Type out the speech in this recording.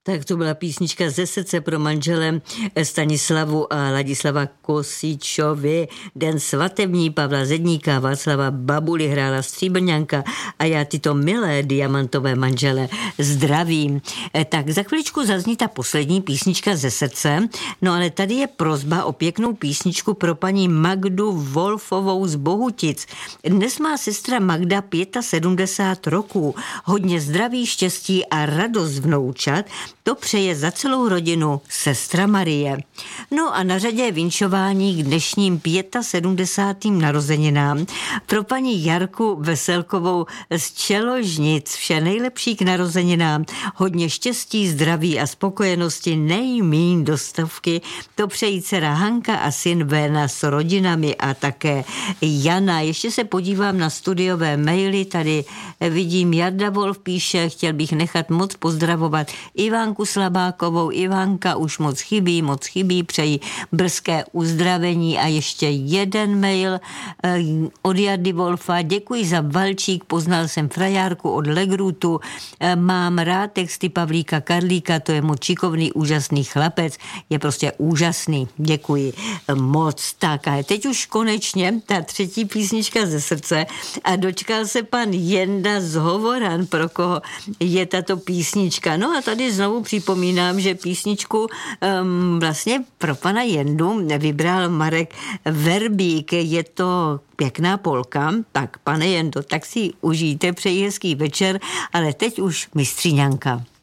Tak to byla písnička ze srdce pro manžele Stanislavu a Ladislava Kosičovi. Den svatební Pavla Zedníka, Václava Babuly hrála Stříbrňanka a já tyto milé diamantové manžele zdravím. Tak za chviličku zazní ta poslední písnička ze srdce, no ale tady je prosba o pěknou písničku pro paní Magdu Wolfovou z Bohutic. Dnes má sestra Magda 75 roků. Hodně zdraví, štěstí a radost vnoučat. To přeje za celou rodinu sestra Marie. No a na řadě je vinšování k dnešním 75. narozeninám pro paní Jarku Veselkovou z Čeložnic. Vše nejlepší k narozeninám. Hodně štěstí, zdraví a spokojenosti, nejmíň do stovky. To přejí dcera Hanka a syn Véna s rodinami a také Jana. Ještě se podívám na studiové maily. Tady vidím, Jarda Wolf píše, chtěl bych nechat moc pozdravovat Ivanku Slabákovou. Ivanka už moc chybí, přeji brzké uzdravení a ještě jeden mail od Jardy Wolfa. Děkuji za valčík, poznal jsem frajárku od Legrutu, mám rád texty Pavlíka Karlíka, to je moc šikovný, úžasný chlapec, je prostě úžasný, děkuji moc. Tak a teď už konečně ta třetí písnička ze srdce a dočkal se pan Jenda z Hovoran, pro koho je tato písnička. No a tady znovu připomínám, že písničku vlastně pro pana Jendu vybral Marek Verbík. Je to pěkná polka, tak pane Jendo, tak si užijte, přeji hezký večer, ale teď už mistříňanka.